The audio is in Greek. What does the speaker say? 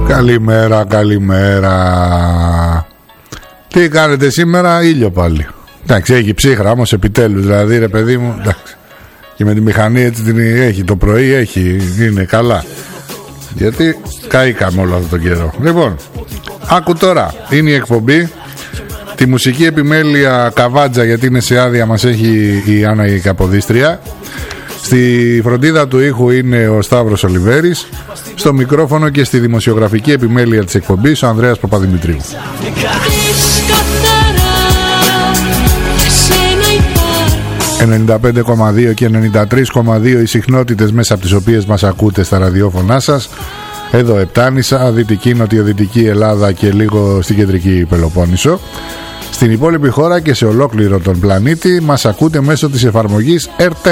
Καλημέρα, καλημέρα. Τι κάνετε σήμερα? Ήλιο πάλι. Εντάξει, έχει ψύχρα όμως επιτέλους. Δηλαδή ρε παιδί μου, εντάξει. Και με τη μηχανή έτσι την έχει το πρωί, είναι καλά. Γιατί καήκαμε όλο αυτό τον καιρό. Λοιπόν, άκου τώρα, είναι η εκπομπή. Τη μουσική επιμέλεια Καβάτζα, γιατί είναι σε άδεια, μας έχει η Άννα η Καποδίστρια. Στη φροντίδα του ήχου είναι ο Σταύρος Ολιβέρης. Στο μικρόφωνο και στη δημοσιογραφική επιμέλεια της εκπομπής ο Ανδρέας Παπαδημητρίου. 95,2 και 93,2 οι συχνότητες μέσα από τις οποίες μας ακούτε στα ραδιόφωνά σας. Εδώ Επτάνησα, Δυτική, Νοτιοδυτική Ελλάδα και λίγο στην Κεντρική Πελοπόννησο. Στην υπόλοιπη χώρα και σε ολόκληρο τον πλανήτη μας ακούτε μέσω της εφαρμογής RT.